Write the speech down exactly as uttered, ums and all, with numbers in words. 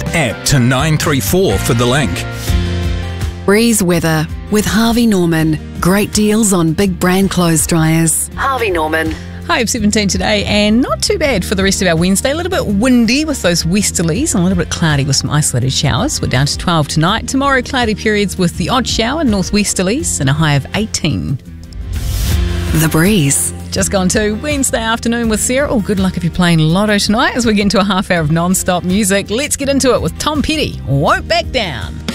Text app to nine three four for the link. Breeze weather with Harvey Norman. Great deals on big brand clothes dryers. Harvey Norman. High of seventeen today, and not too bad for the rest of our Wednesday. A little bit windy with those westerlies and a little bit cloudy with some isolated showers. We're down to twelve tonight. Tomorrow, cloudy periods with the odd shower, northwesterlies, and a high of eighteen. The Breeze. Just gone to Wednesday afternoon with Sarah. Oh, good luck if you're playing Lotto tonight as we get into a half hour of non-stop music. Let's get into it with Tom Petty. Won't Back Down.